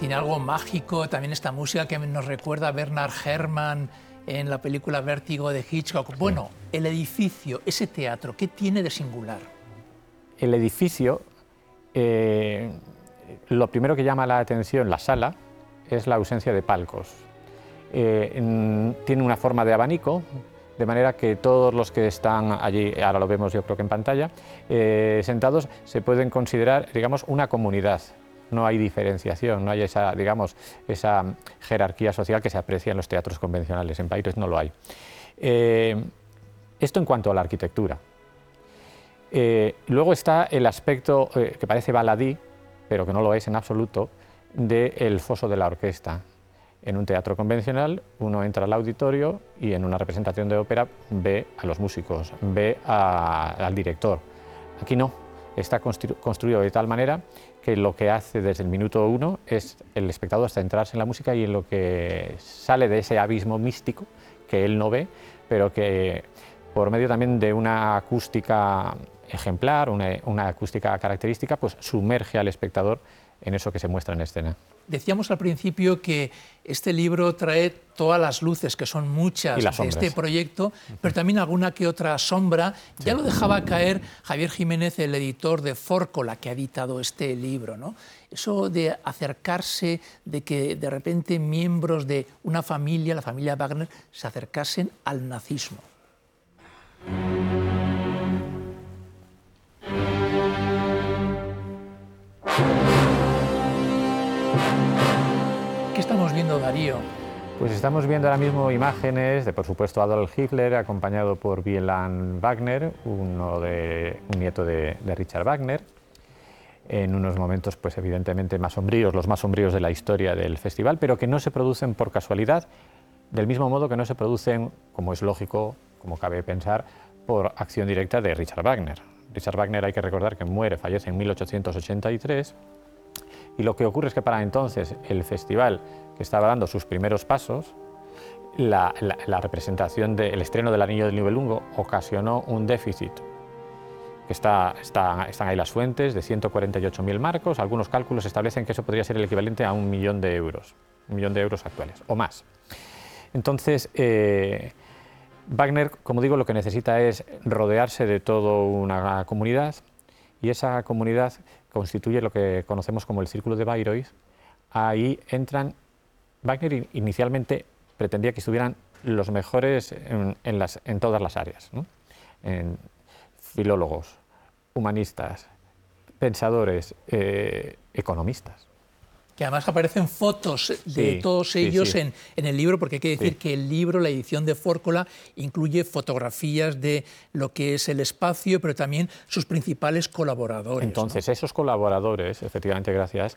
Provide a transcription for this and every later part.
tiene algo mágico, también esta música que nos recuerda a Bernard Herrmann en la película Vértigo de Hitchcock. Bueno, el edificio, ese teatro, ¿qué tiene de singular? El edificio, lo primero que llama la atención, la sala, es la ausencia de palcos. Tiene una forma de abanico, de manera que todos los que están allí, ahora lo vemos yo creo que en pantalla, sentados, se pueden considerar, digamos, una comunidad. No hay diferenciación, no hay esa, digamos, esa jerarquía social que se aprecia en los teatros convencionales. En Bayreuth no lo hay. Esto en cuanto a la arquitectura. Luego está el aspecto que parece baladí, pero que no lo es en absoluto, del foso de la orquesta. En un teatro convencional uno entra al auditorio y en una representación de ópera ve a los músicos, ve al director. Aquí no, está construido de tal manera que lo que hace desde el minuto 1 es el espectador centrarse en la música y en lo que sale de ese abismo místico que él no ve, pero que por medio también de una acústica ejemplar, una acústica característica, pues sumerge al espectador en eso que se muestra en escena. Decíamos al principio que este libro trae todas las luces, que son muchas, de este proyecto, pero también alguna que otra sombra. Sí. Ya lo dejaba caer Javier Jiménez, el editor de Fórcola, que ha editado este libro, ¿no? Eso de acercarse, de que de repente miembros de una familia, la familia Wagner, se acercasen al nazismo. ¿Qué estamos viendo, Darío? Pues estamos viendo ahora mismo imágenes de, por supuesto, Adolf Hitler, acompañado por Wieland Wagner, un nieto de Richard Wagner, en unos momentos, pues evidentemente más sombríos, los más sombríos de la historia del festival, pero que no se producen por casualidad, del mismo modo que no se producen, como es lógico, como cabe pensar, por acción directa de Richard Wagner. Richard Wagner, hay que recordar que fallece en 1883, y lo que ocurre es que para entonces el festival, que estaba dando sus primeros pasos, la representación del estreno del Anillo del Nibelungo ocasionó un déficit, que están ahí las fuentes, de 148.000 marcos. Algunos cálculos establecen que eso podría ser el equivalente a 1 millón de euros, 1 millón de euros actuales, o más. Entonces, Wagner, como digo, lo que necesita es rodearse de toda una comunidad, y esa comunidad constituye lo que conocemos como el Círculo de Bayreuth. Ahí entran, Wagner inicialmente pretendía que estuvieran los mejores en todas las áreas, ¿no? En filólogos, humanistas, pensadores, economistas. Que además aparecen fotos de todos ellos en el libro, porque hay que decir que el libro, la edición de Fórcola, incluye fotografías de lo que es el espacio, pero también sus principales colaboradores. Entonces, ¿no? Esos colaboradores, efectivamente, gracias,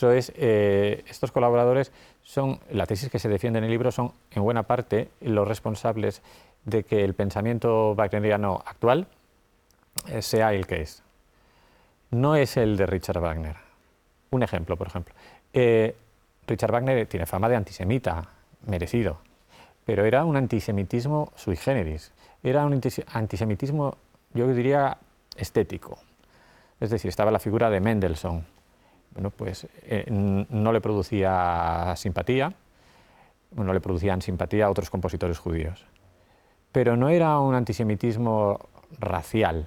estos colaboradores son, la tesis que se defiende en el libro, son en buena parte los responsables de que el pensamiento wagneriano actual sea el que es. No es el de Richard Wagner. Un ejemplo, por ejemplo. Richard Wagner tiene fama de antisemita, merecido, pero era un antisemitismo sui generis, era un antisemitismo, yo diría, estético. Es decir, estaba la figura de Mendelssohn. Bueno, pues no le producía simpatía, no le producían simpatía a otros compositores judíos, pero no era un antisemitismo racial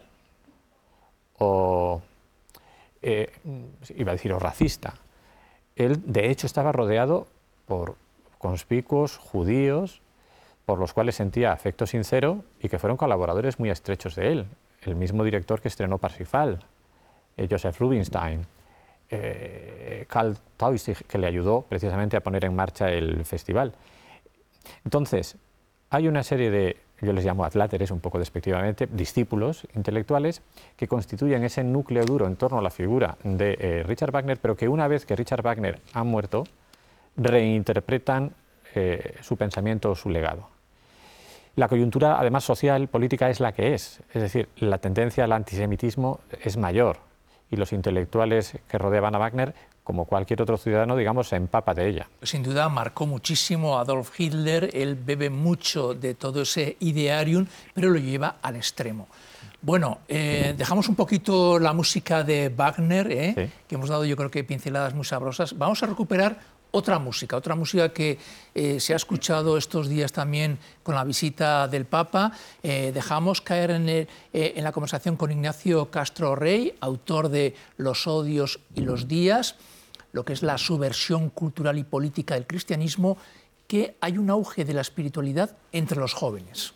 o, iba a decir, o racista. Él, de hecho, estaba rodeado por conspicuos judíos por los cuales sentía afecto sincero y que fueron colaboradores muy estrechos de él. El mismo director que estrenó Parsifal, Joseph Rubinstein, Karl Tausig, que le ayudó precisamente a poner en marcha el festival. Entonces, hay una serie de, yo les llamo atláteres un poco despectivamente, discípulos intelectuales que constituyen ese núcleo duro en torno a la figura de Richard Wagner, pero que una vez que Richard Wagner ha muerto, reinterpretan su pensamiento o su legado. La coyuntura, además social, política, es la que es decir, la tendencia al antisemitismo es mayor y los intelectuales que rodeaban a Wagner, como cualquier otro ciudadano, digamos, se empapa de ella. Sin duda marcó muchísimo a Adolf Hitler, él bebe mucho de todo ese idearium, pero lo lleva al extremo. Bueno, dejamos un poquito la música de Wagner, Sí. que hemos dado yo creo que pinceladas muy sabrosas. Vamos a recuperar otra música que se ha escuchado estos días también con la visita del Papa. Dejamos caer en la conversación con Ignacio Castro Rey, autor de Los odios y los días, lo que es la subversión cultural y política del cristianismo, que hay un auge de la espiritualidad entre los jóvenes.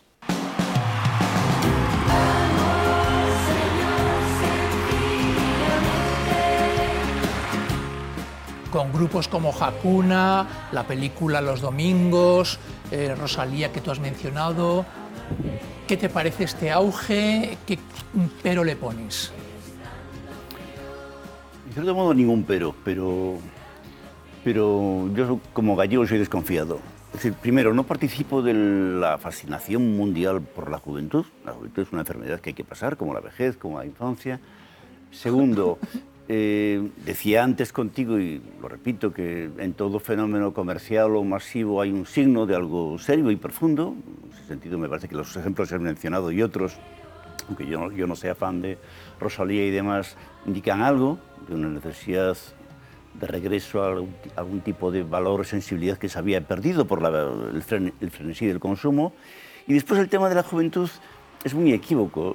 Con grupos como Hakuna, la película Los Domingos, Rosalía que tú has mencionado. ¿Qué te parece este auge? ¿Qué pero le pones? En cierto modo ningún pero yo como gallego soy desconfiado. Es decir, primero, no participo de la fascinación mundial por la juventud. La juventud es una enfermedad que hay que pasar, como la vejez, como la infancia. Segundo, decía antes contigo, y lo repito, que en todo fenómeno comercial o masivo hay un signo de algo serio y profundo. En ese sentido me parece que los ejemplos que has mencionado y otros, aunque yo no sea fan de Rosalía y demás, indican algo de una necesidad de regreso a algún tipo de valor o sensibilidad que se había perdido por el frenesí del consumo. Y después el tema de la juventud es muy equívoco.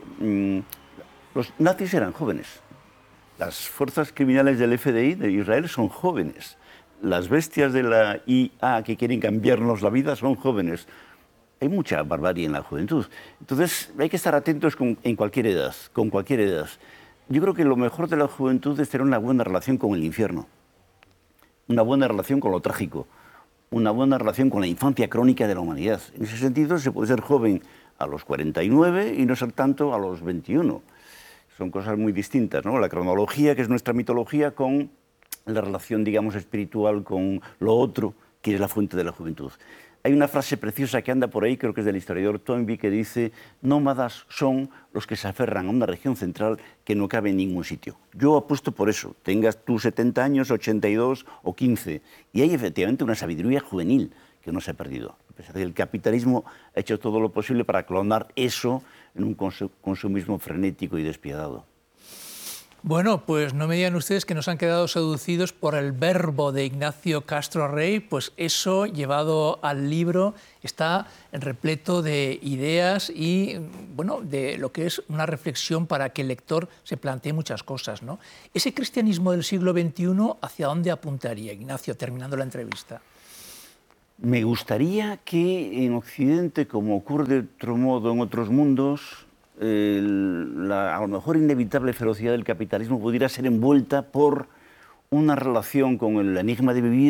Los nazis eran jóvenes. Las fuerzas criminales del FDI de Israel son jóvenes. Las bestias de la IA que quieren cambiarnos la vida son jóvenes. Hay mucha barbarie en la juventud. Entonces hay que estar atentos en cualquier edad, con cualquier edad. Yo creo que lo mejor de la juventud es tener una buena relación con el infierno, una buena relación con lo trágico, una buena relación con la infancia crónica de la humanidad. En ese sentido se puede ser joven a los 49 y no ser tanto a los 21. Son cosas muy distintas, ¿no? La cronología, que es nuestra mitología, con la relación, digamos, espiritual con lo otro, que es la fuente de la juventud. Hay una frase preciosa que anda por ahí, creo que es del historiador Toynbee, que dice: nómadas son los que se aferran a una región central que no cabe en ningún sitio. Yo apuesto por eso, tengas tú 70 años, 82 o 15, y hay efectivamente una sabiduría juvenil que no se ha perdido. A pesar de que el capitalismo ha hecho todo lo posible para clonar eso en un consumismo frenético y despiadado. Bueno, pues no me digan ustedes que nos han quedado seducidos por el verbo de Ignacio Castro Rey, pues eso llevado al libro está repleto de ideas y bueno, de lo que es una reflexión para que el lector se plantee muchas cosas, ¿no? Ese cristianismo del siglo XXI, ¿hacia dónde apuntaría, Ignacio, terminando la entrevista? Me gustaría que en Occidente, como ocurre de otro modo en otros mundos, a lo mejor inevitable ferocidad del capitalismo pudiera ser envuelta por una relación con el enigma de vivir